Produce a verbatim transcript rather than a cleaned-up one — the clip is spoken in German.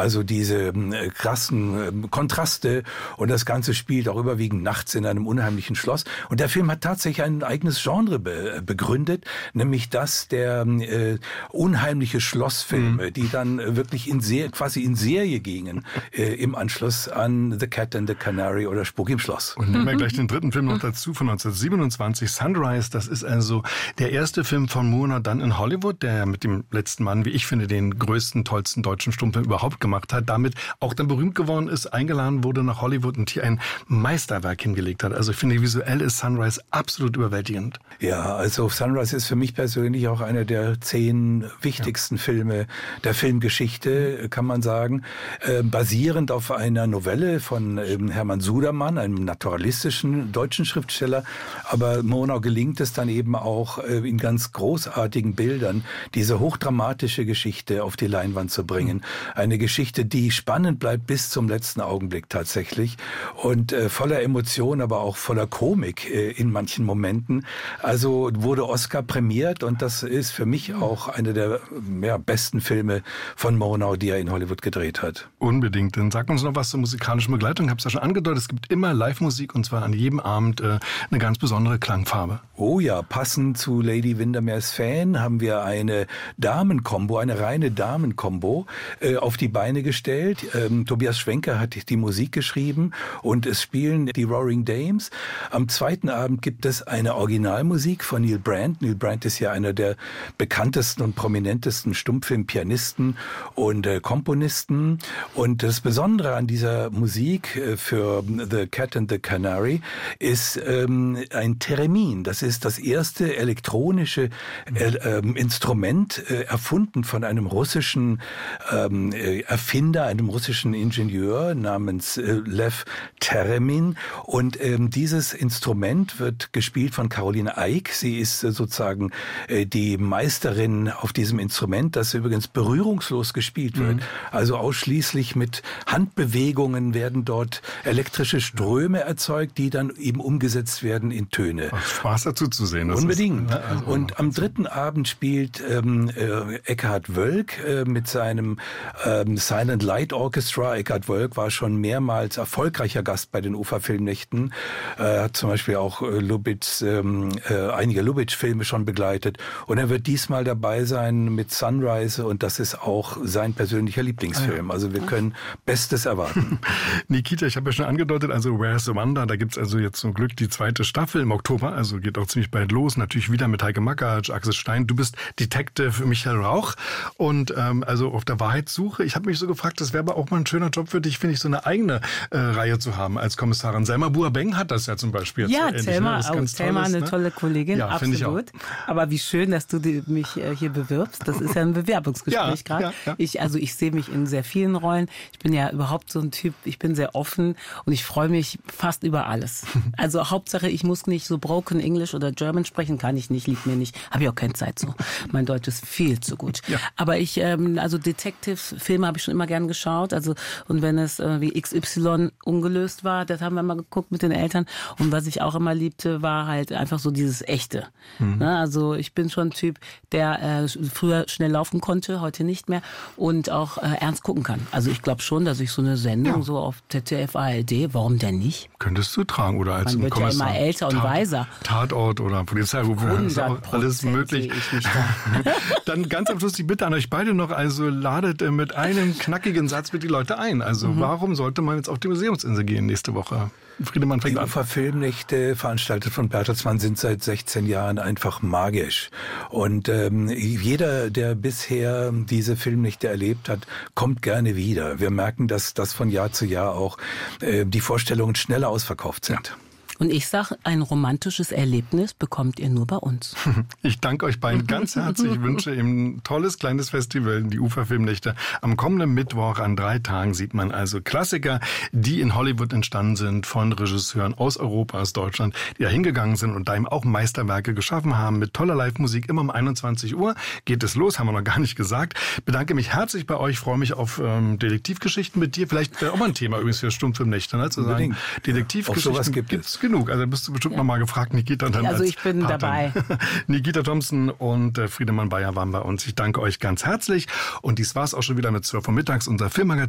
Also diese äh, krassen äh, Kontraste, und das Ganze spielt auch überwiegend nachts in einem unheimlichen Schloss. Und der Film hat tatsächlich ein eigenes Genre be- begründet, nämlich das der äh, unheimliche Schlossfilme, mhm. die dann äh, wirklich in Ser- quasi in Serie gingen äh, im Anschluss an The Cat and the Canary oder Spuk im Schloss. Und nehmen wir gleich den dritten Film noch dazu von neunzehnhundertsiebenundzwanzig, Sunrise. Das ist also der erste Film von Murnau dann in Hollywood, der mit dem letzten Mann, wie ich finde, den größten, tollsten deutschen Stummfilm überhaupt gemacht hat. Damit auch dann berühmt geworden ist, eingeladen wurde nach Hollywood und hier ein Meisterwerk hingelegt hat. Also ich finde, visuell ist Sunrise absolut überwältigend. Ja, also Sunrise ist für mich persönlich auch einer der zehn wichtigsten ja. Filme der Filmgeschichte, kann man sagen. Äh, basierend auf einer Novelle von ähm, Hermann Sudermann, einem naturalistischen deutschen Schriftsteller. Aber Murnau gelingt es dann eben auch äh, in ganz großartigen Bildern, diese hochdramatische Geschichte auf die Leinwand zu bringen. Eine Geschichte, die spannend bleibt bis zum letzten Augenblick tatsächlich und äh, voller Emotion, aber auch voller Komik äh, in manchen Momenten. Also wurde Oscar prämiert und das ist für mich auch einer der ja, besten Filme von Murnau, die er in Hollywood gedreht hat. Unbedingt. Dann sag uns noch was zur musikalischen Begleitung. Ich habe es ja schon angedeutet, es gibt immer Live-Musik und zwar an jedem Abend äh, eine ganz besondere Klangfarbe. Oh ja, passend zu Lady Windermere's Fan haben wir eine Damenkombo, eine reine Damenkombo äh, auf die Beine gestellt. Ähm, Tobias Schwenker hat die Musik geschrieben und es spielen die Roaring Dames. Am zweiten Abend gibt es eine Originalmusik von Neil Brand. Neil Brand ist ja einer der bekanntesten und prominentesten Stummfilmpianisten und äh, Komponisten. Und das Besondere an dieser Musik äh, für The Cat and the Canary ist ähm, ein Theremin. Das ist das erste elektronische äh, äh, Instrument, äh, erfunden von einem russischen ähm, äh, Erfinder, einem russischen Ingenieur namens äh, Lev Theremin. Und ähm, dieses Instrument wird gespielt von Caroline Eick. Sie ist äh, sozusagen äh, die Meisterin auf diesem Instrument, das übrigens berührungslos gespielt wird. Mhm. Also ausschließlich mit Handbewegungen werden dort elektrische Ströme erzeugt, die dann eben umgesetzt werden in Töne. Ach, Spaß dazu zu sehen. Das Unbedingt. Ist, ne, also und am dritten Abend spielt ähm, äh, Eckhard Wölk äh, mit seinem ähm, Silent Light Orchestra. Eckhard Wölk war schon mehrmals erfolgreicher Gast bei den Uferfilmnächten. Er äh, hat zum Beispiel auch äh, Lubitsch, ähm, äh, einige Lubitsch-Filme schon begleitet. Und er wird diesmal dabei sein mit Sunrise und das ist auch sein persönlicher Lieblingsfilm. Also wir können Bestes erwarten. Nikita, ich habe ja schon angedeutet, also Where's the Wonder, da gibt's also jetzt zum Glück die zweite Staffel im Oktober, also geht auch ziemlich bald los. Natürlich wieder mit Heike Makatsch, Axel Stein. Du bist Detective Michael Rauch und ähm, also auf der Wahrheitssuche. Ich habe mich so gefragt, das wäre aber auch mal ein schöner Job für dich, finde ich, so eine eigene äh, Reihe zu haben als Kommissarin. Selma Buabeng hat das ja zum Beispiel. Jetzt ja, so Selma, ähnlich, ne? oh, Selma eine ne? tolle Kollegin, ja, absolut. Aber wie schön, dass du die, mich äh, hier bewirbst. Das ist ja ein Bewerbungsgespräch ja, gerade. Ja, ja. Ich, also ich sehe mich in sehr vielen Rollen. Ich bin ja überhaupt so ein Typ, ich bin sehr offen und ich freue mich fast über alles. Also Hauptsache, ich muss nicht so broken English oder German sprechen, kann ich nicht, liegt mir nicht. Habe ich auch keine Zeit so. Mein Deutsch ist viel zu gut. Ja. Aber ich, ähm, also Detective-Filme habe ich schon immer gern geschaut. Also und wenn es äh, wie X Y ungelöst war, das haben wir mal geguckt mit den Eltern. Und was ich auch immer liebte, war halt einfach so dieses Echte. Mhm. Ne? Also ich bin schon ein Typ, der äh, früher schnell laufen konnte, heute nicht mehr und auch äh, ernst gucken kann. Also ich glaube schon, dass ich so eine Sendung ja. so auf Z D F, A R D, warum denn nicht? Könntest du tragen oder als Man wird Kommissar. Ja immer älter und Tat, weiser. Tatort oder Polizeiruf, ist auch alles möglich. Da. Dann ganz am Schluss die Bitte an euch beide noch, also ladet mit einem knackigen Satz mit die Leute ein. Also mhm. warum sollte man jetzt auf die Museumsinsel gehen nächste Woche? Friedemann fängt die an. Die Uferfilmnächte, veranstaltet von Bertelsmann, sind seit sechzehn Jahren einfach magisch. Und ähm, jeder, der bisher diese Filmnächte erlebt hat, kommt gerne wieder. Wir merken, dass das von Jahr zu Jahr auch äh, die Vorstellungen schneller ausverkauft sind. Ja. Und ich sage, ein romantisches Erlebnis bekommt ihr nur bei uns. Ich danke euch beiden ganz herzlich. Ich wünsche Ihnen ein tolles kleines Festival, die Uferfilmnächte. Am kommenden Mittwoch an drei Tagen sieht man also Klassiker, die in Hollywood entstanden sind von Regisseuren aus Europa, aus Deutschland, die da hingegangen sind und da eben auch Meisterwerke geschaffen haben mit toller Live-Musik. Immer um einundzwanzig Uhr geht es los, haben wir noch gar nicht gesagt. Bedanke mich herzlich bei euch, freue mich auf ähm, Detektivgeschichten mit dir. Vielleicht äh, auch mal ein Thema übrigens für Stummfilmnächte, ne? Zu sagen, Detektivgeschichten. Auch sowas gibt es. Genug. Also bist du bestimmt ja. noch mal gefragt, Nikita. Dann also als ich bin Partnerin. dabei. Nikita Thompson und äh, Friedemann Bayer waren bei uns. Ich danke euch ganz herzlich. Und dies war's auch schon wieder mit zwölf Uhr mittags, unser Filmmagazin.